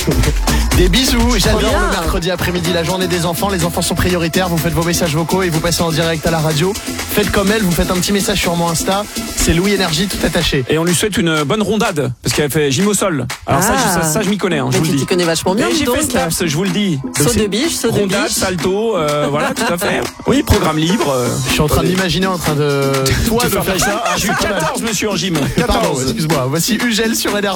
Des bisous, j'adore bien. le mercredi après-midi, la journée des enfants. Les enfants sont prioritaires, vous faites vos messages vocaux et vous passez en direct à la radio. Faites comme elle, vous faites un petit message sur mon Insta. C'est Louis Énergie tout attaché. Et on lui souhaite une bonne rondade, parce qu'elle fait gym au sol. Alors ça, je m'y connais, hein, je Mais vous le tu dis. t'y connais vachement bien, Et j'ai donc. fait Snaps, je vous le dis. Saut de biche, saut de Rondade, biche. salto, voilà, tout à fait. Oui, programme libre. Je suis en train d'imaginer en train de... Toi de faire ça. Ah, je suis 14, monsieur, en gym. Pardon, 14. excuse-moi. Voici Ugel sur Énergie.